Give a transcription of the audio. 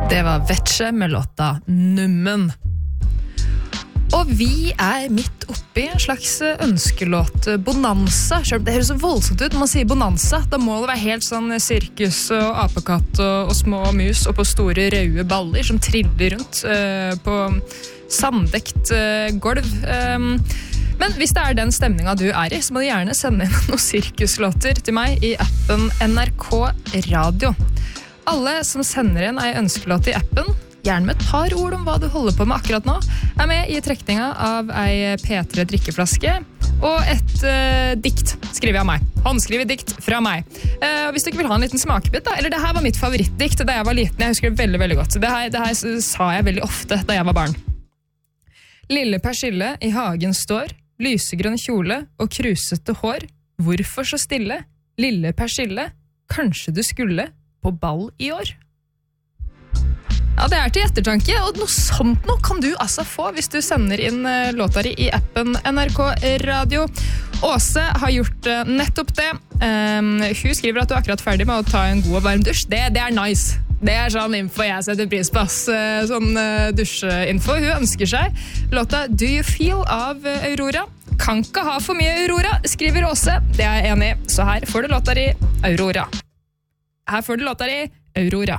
Det var Vetsje med låta Nummen. Og vi midt oppi en slags ønskelåt bonanza. Det høres så voldsomt ut når man sier bonanza. Da må det være helt sånn sirkus og apekatt og små mus og på store røde baller som triller rundt på sanddekt gulv. Men hvis det den stemningen du i, så må du gjerne sende inn noen sirkuslåter til meg i appen NRK Radio. Alle som sender inn en ønskelåt i appen, gjerne med et par ord om hva du holder på med akkurat nå, med i trekninga av en P3 drikkeflaske og et dikt skriver av meg. Håndskrivet dikt fra meg. Hvis du ikke vil ha en liten smakebit, eller det her var mitt favorittdikt da jeg var liten, jeg husker det veldig, veldig godt. Det her sa jeg veldig ofte da jeg var barn. Lille persille i hagen står, lysegrønn kjole og krusete hår. Hvorfor så stille? Lille persille, kanskje du skulle på ball i år? Ja, det til ettertanke, og noe sånt nå kan du altså få hvis du sender inn låta di i appen NRK Radio. Åse har gjort nettopp det. Hun skriver at du akkurat ferdig med å ta en god og varm dusj. Det nice. Det sånn info jeg setter pris på, sånn dusjinfo. Hun ønsker seg låta Do You Feel av Aurora. Kan ikke ha for mye Aurora, skriver Åse. Det jeg enig i, så her får du låta di Aurora. Her får du låta di Aurora.